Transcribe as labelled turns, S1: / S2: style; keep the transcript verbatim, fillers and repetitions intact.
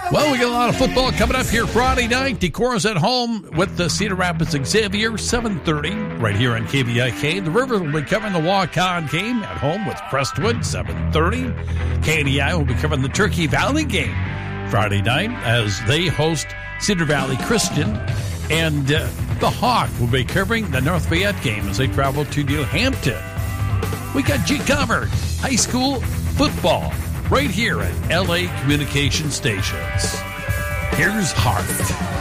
S1: Well, we got a lot of football coming up here Friday night. Decorah's at home with the Cedar Rapids Xavier, seven thirty, right here on K B I K. The River will be covering the Walk-On game at home with Crestwood, seven thirty. K D I will be covering the Turkey Valley game Friday night as they host Cedar Valley Christian. And uh, the Hawk will be covering the North Fayette game as they travel to New Hampton. We got G-Cover High School football right here at L A Communication Stations. Here's Hart.